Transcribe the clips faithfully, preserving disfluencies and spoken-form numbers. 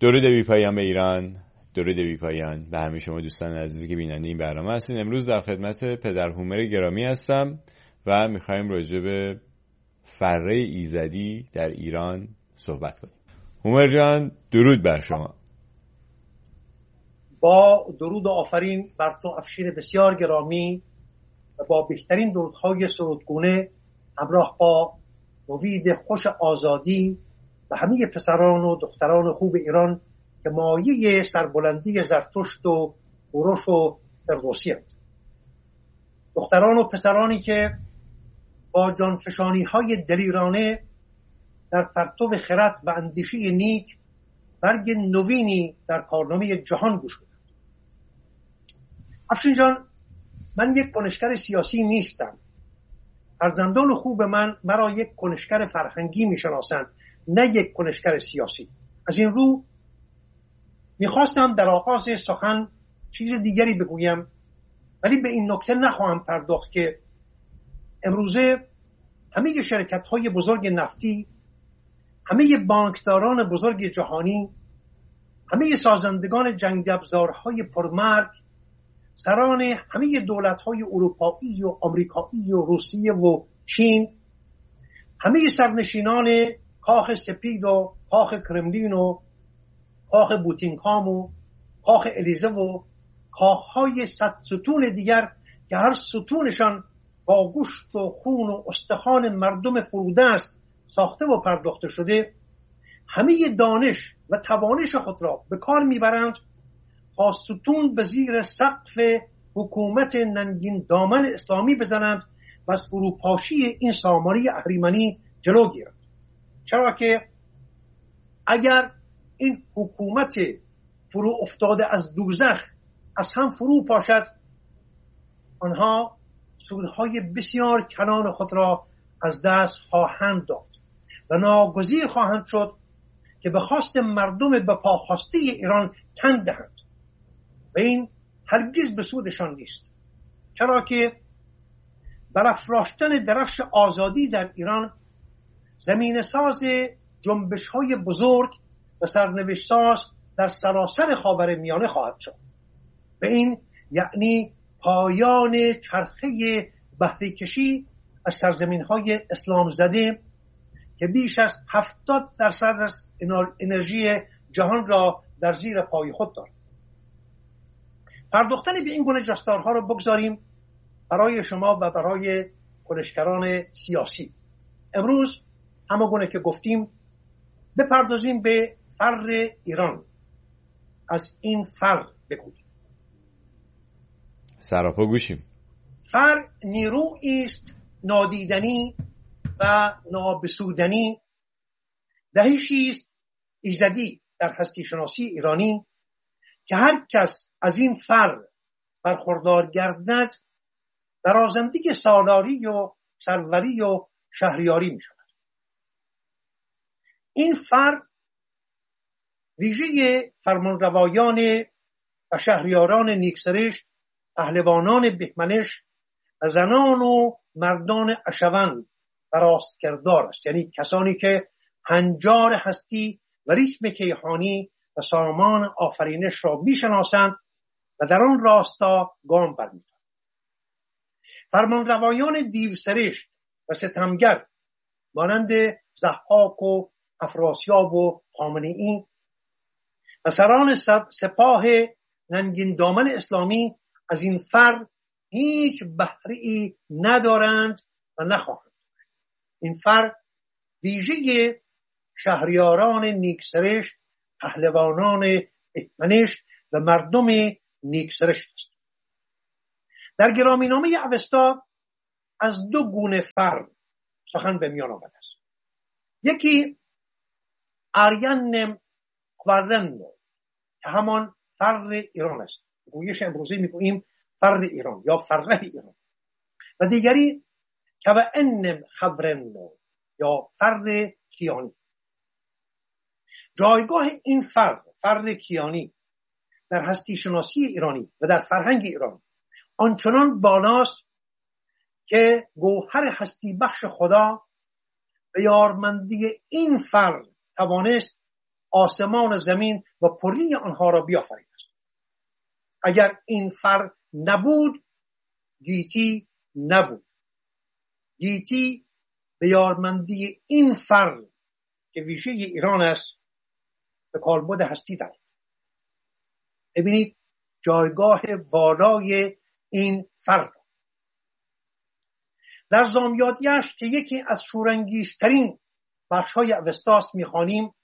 درود بی پایان به ایران، درود بی پایان به همه شما دوستان عزیزی که بیننده این برنامه هستین. امروز در خدمت پدر هومر گرامی هستم و میخوایم راجع به فره ایزدی در ایران صحبت کنیم. هومر جان، درود بر شما. با درود و آفرین بر تو افشین بسیار گرامی و با بهترین درودهای سرودگونه همراه با نوید خوش آزادی و همه پسران و دختران خوب ایران که مایه سربلندی زرتشت و کوروش و فردوسی هستند. دختران و پسرانی که با جانفشانی های دلیرانه در پرتو خرد و اندیشه نیک برگ نوینی در کارنامه جهان گشودند. افشین جان، من یک کنشگر سیاسی نیستم. فرزندان خوب من مرا یک کنشگر فرهنگی میشناسند، نه یک کنشگر سیاسی. از این رو میخواستم در آغاز سخن چیز دیگری بگویم، ولی به این نکته نخواهم پرداخت که امروزه همه شرکت‌های بزرگ نفتی، همه بانکداران بزرگ جهانی، همه سازندگان جنگ افزارهای پرمرگ، سران همه دولت‌های اروپایی و آمریکایی و روسیه و چین، همه سرنشینان کاخ سپید و کاخ کرملین و کاخ بوتینگهام و کاخ الیزه و کاخهای صد ستون دیگر که هر ستونشان با گوشت و خون و استخوان مردم فروده است ساخته و پرداخته شده، همه دانش و توانش خود را به کار میبرند تا ستون به زیر سقف حکومت ننگین دامن اسلامی بزنند و از فروپاشی این سامانی اهریمنی جلو گیرند. چرا که اگر این حکومت فرو افتاده از دوزخ از هم فرو پاشد، آنها سودهای بسیار کلان خود را از دست خواهند داد و ناگزیر خواهند شد که به خواست مردم به پاخواسته ایران تن دهند و این هرگز به سودشان نیست. چرا که برافراشتن درفش آزادی در ایران زمین ساز جنبش های بزرگ و سرنوشت ساز در سراسر خاورمیانه خواهد شد و این یعنی پایان چرخه بهره کشی از سرزمین های اسلام زده که بیش از هفتاد درصد از انرژی جهان را در زیر پای خود دارد. پرداختن به این گونه جستارها را بگذاریم برای شما و برای کنشگران سیاسی. امروز همه گونه که گفتیم بپردازیم به فر ایران. از این فر بگوییم. سراپا گوشیم. فر نیرویی است نادیدنی و نابسودنی، دهشی است ایزدی در هستی شناسی ایرانی که هر کس از این فر برخوردار گردد برازنده سالاری و سروری و شهریاری می شود. این فر ویژه فرمانروایان و شهریاران نیکسرشت، پهلوانان بهمنش و زنان و مردان اشوند و راستگردار است، یعنی کسانی که هنجار هستی و ریتم کیهانی و سامان آفرینش را میشناسند و در آن راستا گام برمی‌دارند. فرمانروایان دیوسرشت و ستمگر مانند ضحاک و افراسیاب و خامنه‌ای و سران سپاه ننگین دامن اسلامی از این فر هیچ بهره‌ای ندارند و نخواهند. این فر ویژه شهریاران نیکسرشت، پهلوانان بهمنش و مردم نیکسرشت است. در گرامینامه اوستا از دو گونه فر سخن به میان آمده است. یکی آریان کوارنو که همان فر ایران است، گویش امروزی میگوییم فر ایران یا فره ایران، و دیگری که و ان خبرنو یا فر کیانی. جایگاه این فر فر کیانی در هستی شناسی ایرانی و در فرهنگ ایران آنچنان بالاست که گوهر هستی بخش خدا به یارمندی این فر توانست آسمان و زمین و پری آنها را بیافریده است. اگر این فر نبود گیتی نبود. گیتی به یارمندی این فر که ویژه ایران است به کالبد هستی دارد. ببینید جایگاه والای این فر در زامیادیش که یکی از شورانگیزترین بخش‌های اوستاست می‌خوانیم: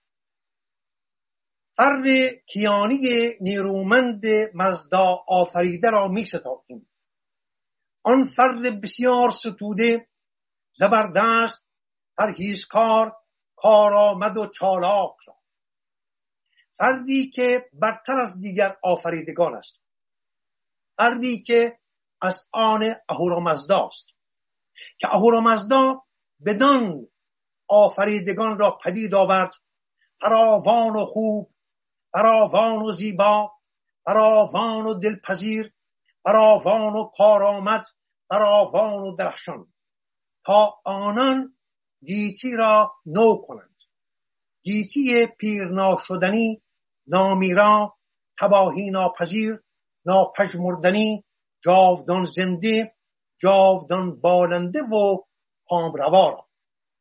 فر کیانی نیرومند مزدا آفریده را می‌ستاییم. آن فر بسیار ستوده، زبردست، پرهیزکار، کارآمد و چالاک را. فردی که برتر از دیگر آفریدگان است. فردی که از آن اهورامزدا است که اهورامزدا بدان آفریدگان را پدید آورد: فراوان و خوب، فراوان و زیبا، فراوان و دلپذیر، فراوان و کارآمد، فراوان و درخشان، تا آنان گیتی را نو کنند. گیتی پیرناشدنی، نامیرا، تباهی ناپذیر، ناپژمردنی، جاودان زنده، جاودان بالنده و کامروا را.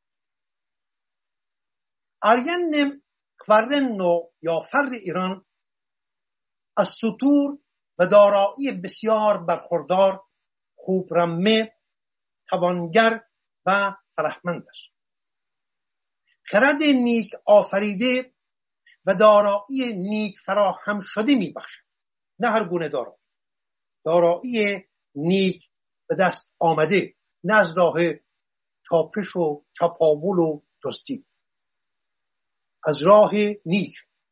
آریان کورنو یا فر ایران از ستور و دارایی بسیار برخوردار، خوبرمه، توانگر و فرهمند است. خرد نیک آفریده و دارایی نیک فراهم شده می بخشد. نه هر گونه دارایی. دارایی نیک به دست آمده، نه از راه چاپش و چپاول و دزدی، از راه نیک.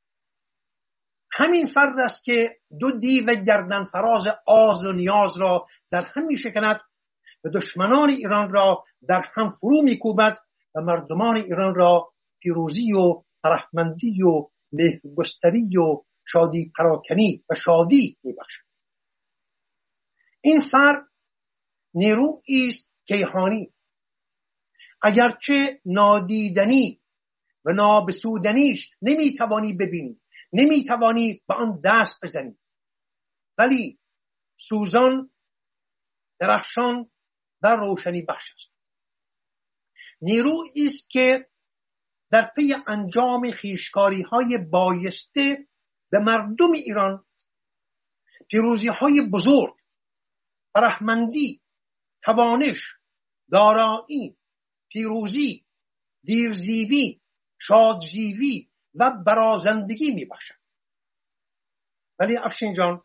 همین فرد است که دو دیو گردن فراز آز و نیاز را در هم می شکند و دشمنان ایران را در هم فرو می کوبد و مردمان ایران را پیروزی و فرهمندی و مهرگستری و شادی پراکنی و شادی می بخشد. این فرد نیرویی است کیهانی، اگرچه نادیدنی و نابسودنی است، نمی توانی ببینی، نمی توانی به آن دست بزنی، ولی سوزان، درخشان و روشنی بخش است. نیرویی است که در پی انجام خویشکاری های بایسته به مردم ایران پیروزی های بزرگ، فرهمندی، توانش، دارایی، پیروزی، دیرزیوی، شادزیوی و برازندگی می بخشد. ولی افشین جان،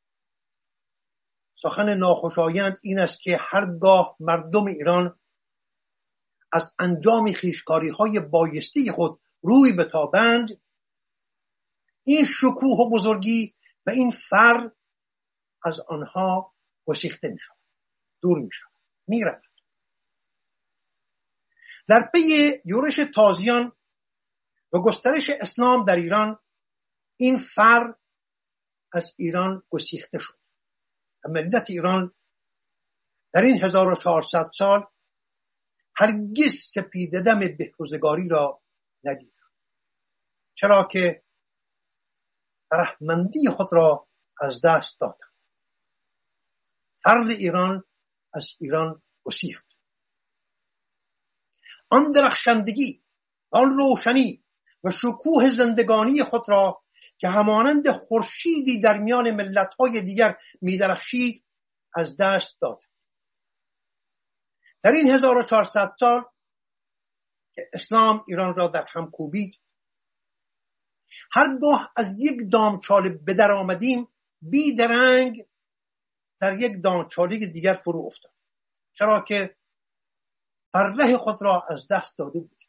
سخن ناخوشایند این است که هرگاه مردم ایران از انجام خویشکاری های بایسته خود روی بتابند، این شکوه و بزرگی و این فر از آنها گسیخته می شود، دور می شود، می رود. در پی یورش تازیان و گسترش اسلام در ایران، این فر از ایران گسیخته شد و ملت ایران در این هزار و چهارصد سال هرگز سپیده دم بهروزگاری را ندید، چرا که فرهمندی خود را از دست دادند. فرد ایران از ایران گسیخت. آن درخشندگی، آن روشنی و شکوه زندگانی خود را که همانند خورشیدی در میان ملت‌های دیگر می‌درخشید از دست داد. در این هزار و چهارصد سال که اسلام ایران را در هم کوبید، هرگاه از یک دامچاله به در آمدیم، بی درنگ در یک دامچاله دیگر فرو افتاد، چرا که فرح خود را از دست داده بود.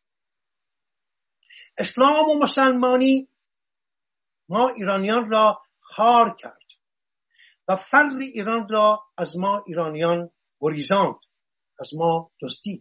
اسلام و مسلمانی ما ایرانیان را خار کرد و فر ایران را از ما ایرانیان گریزاند، از ما دزدید.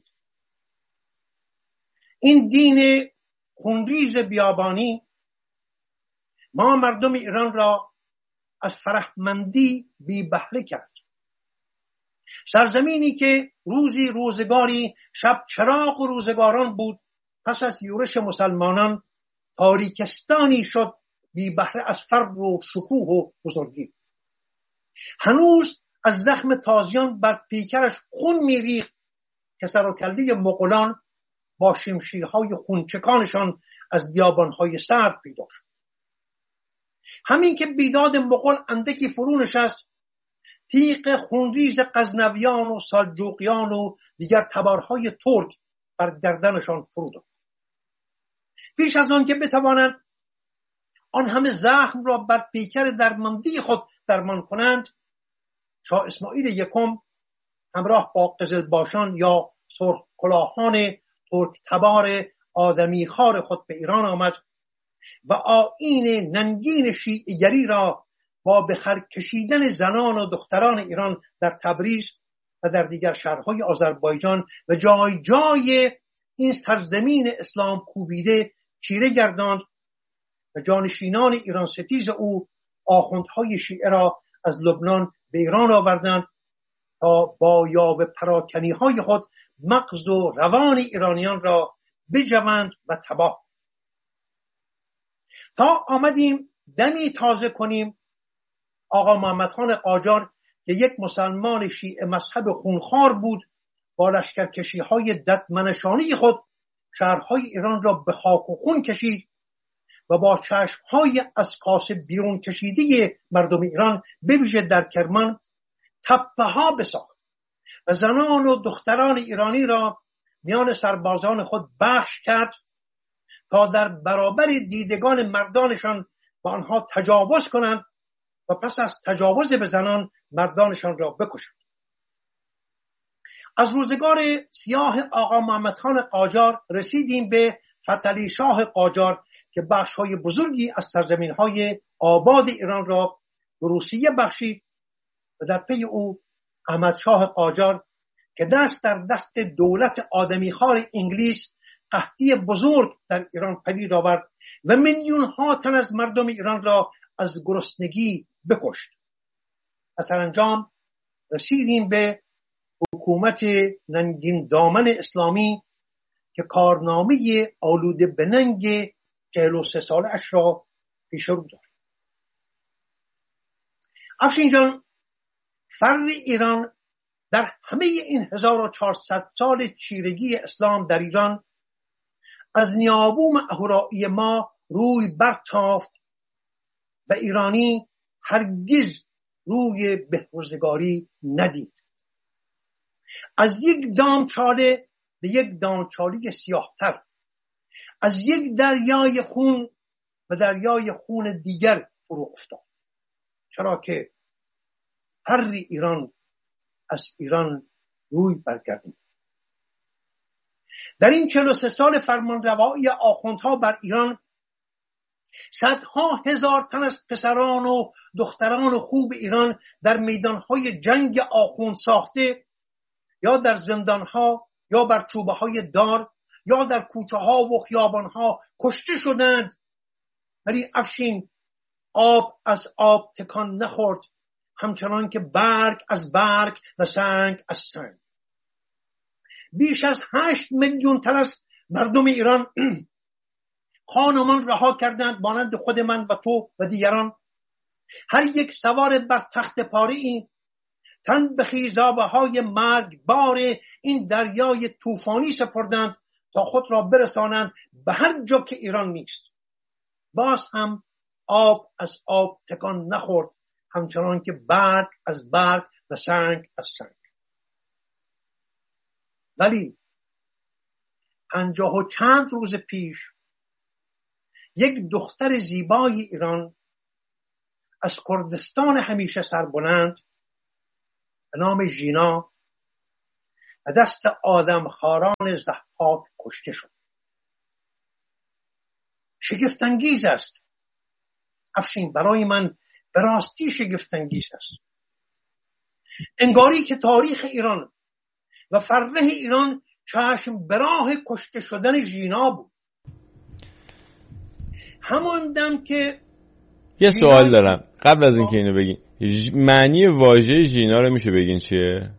این دین خونریز بیابانی ما مردم ایران را از فرهمندی بی بهره کرد. سرزمینی که روزی روزگاری شب چراغ و روزگاران بود، پس از یورش مسلمانان تاریکستانی شد بی بهره از فر و شکوه و بزرگی. هنوز از زخم تازیان بر پیکرش خون میریخت که سر و کله مغولان با شمشیرهای خونچکانشان از بیابانهای سرد پیدا شد. همین که بیداد مغول اندکی فرو نشست، تیغ خونریز غزنویان و سلجوقیان و دیگر تبارهای ترک بر گردنشان فرو داد. پیش از آن که بتوانند آن همه زخم را بر پیکر درماندی خود درمان کنند، شاه اسماعیل یکم همراه با قزلباشان یا سرخ کلاهان ترک تبار آدمی خار خود به ایران آمد و آیین ننگین شیعه‌گری را با به خر کشیدن زنان و دختران ایران در تبریز و در دیگر شهرهای آذربایجان و جای جای این سرزمین اسلام کوبیده چیره گرداند و جانشینان ایران ستیز او آخوندهای شیعه را از لبنان به ایران آوردند تا با یاوه پراکنی های خود مغز و روان ایرانیان را بجوند و تباه. تا آمدیم دمی تازه کنیم آقا محمد خان قاجار که یک مسلمان شیعه مذهب خونخوار بود، با لشکرکشی های ددمنشانی خود شهرهای ایران را به خاک و خون کشید و با چشمهای از کاسه بیرون کشیده مردم ایران به ویژه در کرمان تپه ها بساخت و زنان و دختران ایرانی را میان سربازان خود بخش کرد تا در برابر دیدگان مردانشان با آنها تجاوز کنند و پس از تجاوز به زنان مردانشان را بکشند. از روزگار سیاه آقا محمد خان قاجار رسیدیم به فتحعلی شاه قاجار که بخش‌های بزرگی از سرزمین‌های آباد ایران را به روسیه بخشید و در پی او احمد شاه قاجار که دست در دست دولت آدمیخوار انگلیس قحطی بزرگ در ایران پدید آورد و میلیون‌ها تن از مردم ایران را از گرسنگی بکشت. از سرانجام رسیدیم به حکومت ننگین دامن اسلامی که کارنامه آلوده به ننگ چهل و سه ساله اش را پیش رو دارد. افشین جان، فر ایران در همه این هزار و چهارصد سال چیرگی اسلام در ایران از نیابوم اهورایی ما روی برتافت و ایرانی هرگز روی بهروزگاری ندید. از یک دامچاله به یک دامچاله سیاه‌تر، از یک دریای خون و دریای خون دیگر فرو افتاد، چرا که هر ایران از ایران روی برگردید. در این چهل و سه سال فرمانروایی آخوندها بر ایران صدها هزار تن از پسران و دختران خوب ایران در میدانهای جنگ آخوند ساخته یا در زندانها یا بر چوبه های دار یا در کوچه ها و خیابان ها کشته شدند، ولی افشین آب از آب تکان نخورد، همچنان که برگ از برگ و سنگ از سنگ. بیش از هشت میلیون تن از مردم ایران خانمان رها کردند، مانند خود من و تو و دیگران. هر یک سوار بر تخت پاره این تن به خیزابه های مرگ بار این دریای طوفانی سپردند تا خود را برسانند به هر جا که ایران نیست. باز هم آب از آب تکان نخورد، همچنان که برگ از برگ و سنگ از سنگ. ولی پنجاه و چند روز پیش یک دختر زیبای ایران از کردستان همیشه سربلند به نام ژینا و دست آدمخواران ضحاک کشته شد. شگفت‌انگیز است افشین، برای من به راستی شگفت‌انگیز است. انگاری که تاریخ ایران و فره ایران چشم به راه کشته شدن ژینا بود. همان دم که یه سوال دارم قبل از اینکه اینو بگین، ج... معنی واژه ژینا رو میشه بگین چیه؟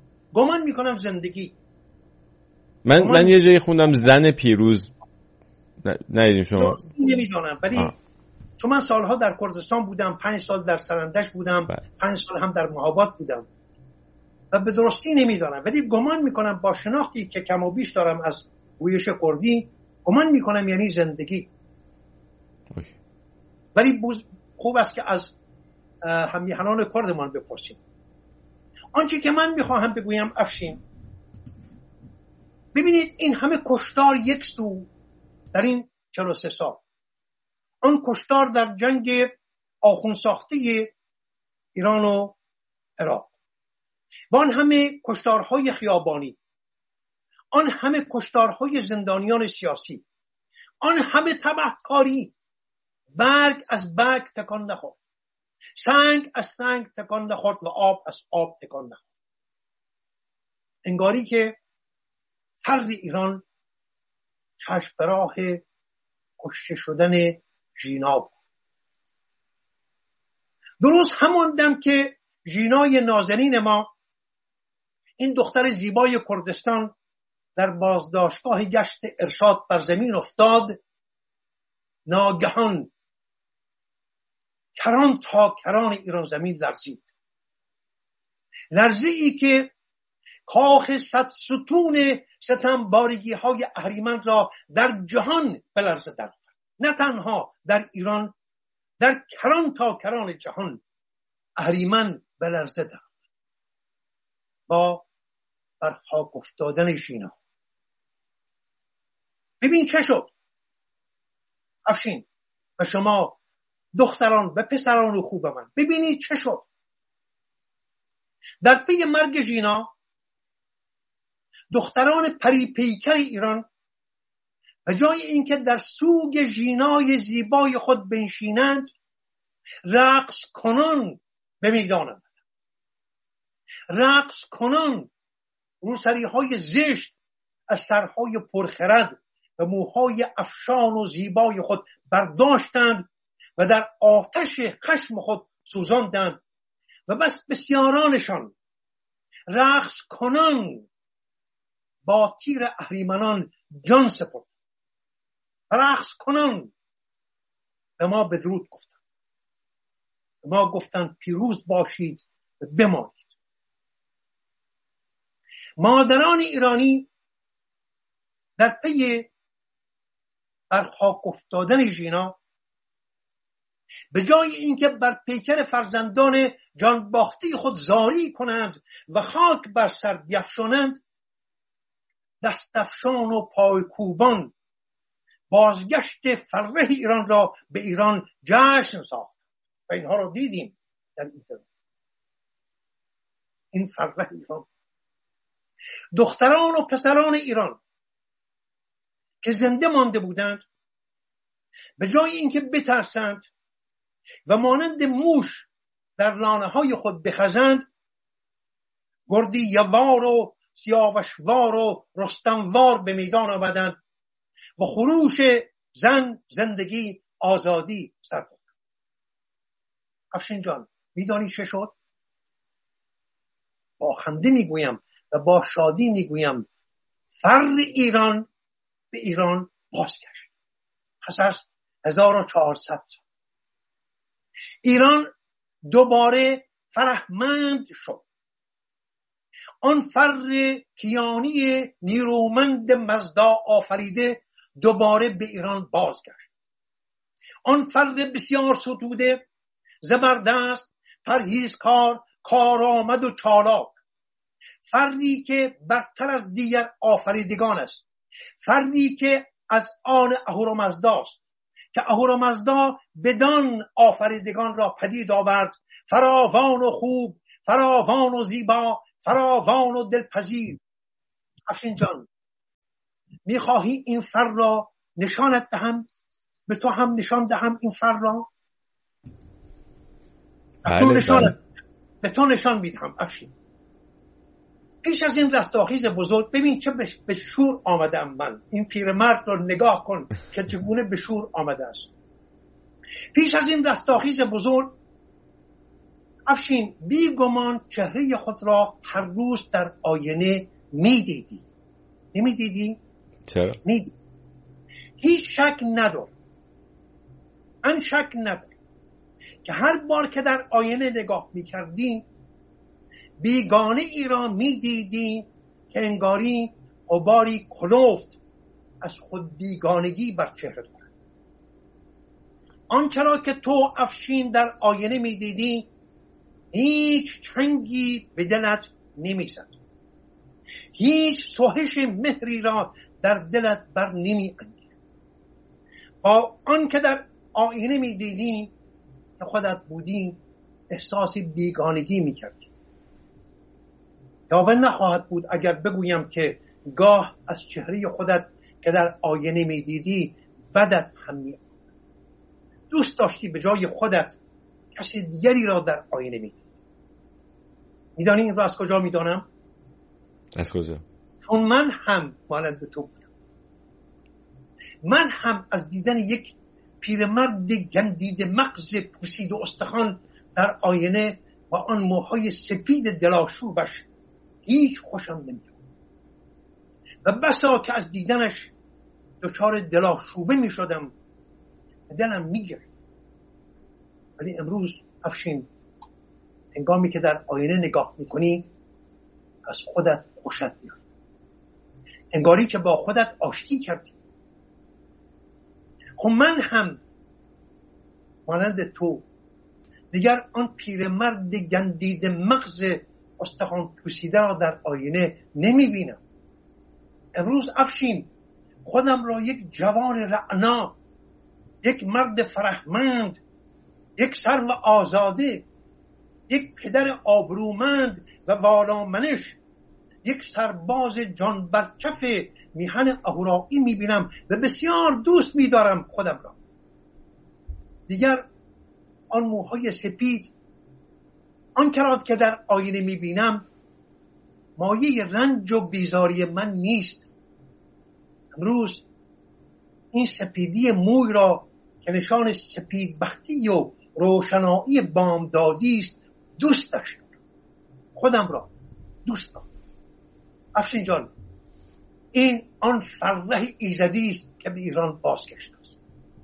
گمان میکنم زندگی. من من یه جایی خوندم زن پیروز. ندیدیم شما؟ نمیدونم، ولی چون من سالها در کردستان بودم، پنج سال در سرندش بودم، پنج سال هم در مهابات بودم و به درستی نمیدونم، ولی گمان میکنم با شناختی که کم و بیش دارم از گویش کردی، گمان میکنم یعنی زندگی. اوکی. ولی خوب است که از همیهنان کردمان بپرسیم. آنچه که من میخواهم بگویم افشین، ببینید این همه کشتار یک سو در این چهل و سه سال، آن کشتار در جنگ آخوندساخته ایران و عراق، با آن همه کشتارهای خیابانی، آن همه کشتارهای زندانیان سیاسی، آن همه تبهکاری، برگ از برگ تکان نخورد، سنگ از سنگ تکان نخورد و آب از آب تکان نخورد. انگاری که فرد ایران چشم به راه کشته شدن ژینا بود. درست همان دم که ژینای نازنین ما، این دختر زیبای کردستان، در بازداشتگاه گشت ارشاد بر زمین افتاد، ناگهان کران تا کران ایران زمین لرزید. لرزه‌ای که کاخ صد ستون ستم بارگی های اهریمن را در جهان بلرزه در، نه تنها در ایران، در کران تا کران جهان اهریمن بلرزه در با بر خاک افتادن ژینا. ببین چه شد افشین و شما دختران و پسران خوب من، ببینید چه شد. در پی مرگ ژینا دختران پری پیکر ایران به جای اینکه در سوگ ژینای زیبای خود بنشینند، رقص کنان به میدان آمدند. رقص کنان روسری های زشت از سرهای پرخرد و موهای افشان و زیبای خود برداشتند و در آتش خشم خود سوزاندند و بس بسیارانشان رقص کنان با تیر اهریمنان جان سپرد. رقص کنان به ما بدرود گفتند، به ما گفتند پیروز باشید و بمانید. مادران ایرانی در پی بر خاک افتادن ژینا، به جای اینکه بر پیکر فرزندان جان باخته خود زاری کنند و خاک بر سر بیفشانند، دستفشان و پایکوبان بازگشت فرح ایران را به ایران جشن ساخت و اینها را دیدیم در اینترنت. این فرح ایران، دختران و پسران ایران که زنده مانده بودند، به جای اینکه بترسند و مانند موش در لانه های خود بخزند، گردی یوار و سیاوشوار و رستموار به میدان آمدند و خروش زن، زندگی، آزادی سر دادند. افشین جان میدانی چه شد؟ با خنده میگویم و با شادی میگویم فر ایران به ایران بازگشت. پس از هزار و چهارصد سال ایران دوباره فرهمند شد. آن فر کیانی نیرومند مزدا آفریده دوباره به ایران بازگشت. آن فر بسیار ستوده، زبردست، پرهیزکار، کارآمد و چالاک، فردی که برتر از دیگر آفریدگان است، فردی که از آن اهورامزدا است که اهورامزدا بدان آفریدگان را پدید آورد، فراوان و خوب، فراوان و زیبا، فراوان و دلپذیر. افشین جان میخواهی این فر را نشانت دهم؟ به تو هم نشان دهم این فر را؟ به تو نشانت به تو نشان میدهم افشین. پیش از این رستاخیز بزرگ ببین چه به شور آمدم من. این پیرمرد رو نگاه کن که چگونه به شور آمده است. پیش از این رستاخیز بزرگ افشین بی گمان چهره خود را هر روز در آینه می دیدی. نمی دیدی؟ چرا؟ می دیدی. هیچ شک ندارم، من شک ندارم که هر بار که در آینه نگاه میکردیم بیگانه ای را میدیدیم که انگاری غباری کلفت از خود بیگانگی بر چهره دارد. آنچه را که تو افشین در آینه میدیدی هیچ چنگی به دلت نمیزد، هیچ سوهش مهری را در دلت بر نمی انگیخت. با آن که در آینه میدیدی که خودت بودی احساس بیگانگی میکردی. یاوه نخواهد بود اگر بگویم که گاه از چهره خودت که در آینه میدیدی بدت هم میاد. دوست داشتی به جای خودت کسی دیگری را در آینه میدیدی. میدانی این را از کجا میدانم؟ از کجا؟ چون من هم مانند تو بودم. من هم از دیدن یک پیرمرد گندیده مغز پوسیده استخوان در آینه با آن موهای سپید دلاشوبش هیچ خوشم نمیاد و بسا که از دیدنش دچار دلاشوبه می شدم و دلم می گرفت. ولی امروز افشین، هنگامی که در آینه نگاه می کنی از خودت خوشت میاد، انگاری که با خودت آشتی کردی. خب من هم مانند تو دیگر آن پیرمرد گندیده مغز استخوان پوسیده را در آینه نمی بینم. امروز افشین، خودم را یک جوان رعنا، یک مرد فرهمند، یک سرو آزاده، یک پدر آبرومند و والامنش، یک سرباز جان برکف میهن اهورایی میبینم و بسیار دوست میدارم خودم را. دیگر آن موهای سپید، آن کرات که در آینه میبینم مایه رنج و بیزاری من نیست. امروز این سپیدی موی را که نشان سپید بختی و روشنایی بامدادی است دوست داشتم. خودم را دوست دارم. افشین جان، این آن فرح ایزدی است که به ایران بازگشته است.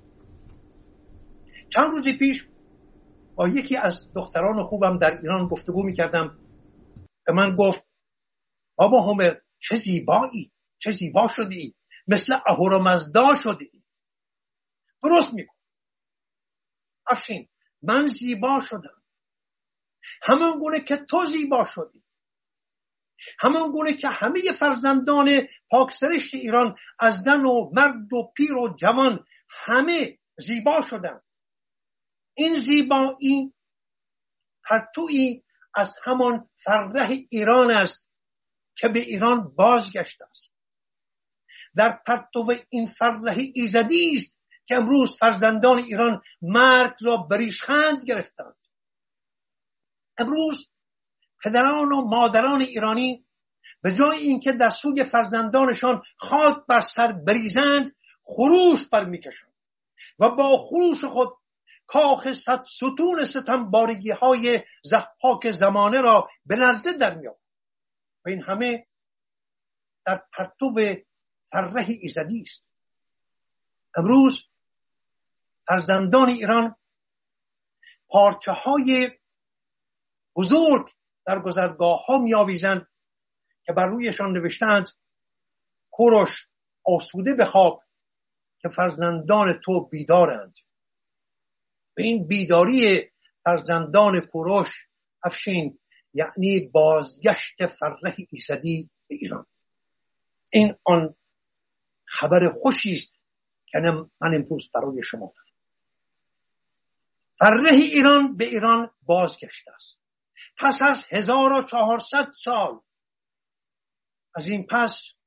چند روزی پیش با یکی از دختران خوبم در ایران گفتگو می‌کردم. به من گفت بابا هومر چه زیبایی، چه زیبا شدی، مثل اهورامزدا شدی. درست میگفت. افشین، من زیبا شدم همان گونه که تو زیبا شدی، همان گونه که همه فرزندان پاکسرشت ایران از زن و مرد و پیر و جوان همه زیبا شدن. این زیبایی هر تویی از همان فرح ایران است که به ایران بازگشته است. در پرتو این فرح ایزدی است که امروز فرزندان ایران مرگ را بریشخند گرفتند. امروز پدران و مادران ایرانی به جای اینکه در سوی فرزندانشان خاک بر سر بریزند خروش برمیکشند و با خروش خود کاخ صد ستون ستمبارگی های ضحاک زمانه را به لرزه در می‌آورند و این همه در پرتو فرح ایزدی است. امروز فرزندان ایران پارچه های بزرگ در گذرگاه ها می آویزند که بر رویشان نوشتند کوروش آسوده بخواب که فرزندان تو بیدارند. و این بیداری فرزندان کوروش افشین یعنی بازگشت فرح ایزدی به ایران. این آن خبر خوشی است که من امروز برای شما دارم. فرح ایران به ایران بازگشته است. پس از هزار و چهارصد سال از این پس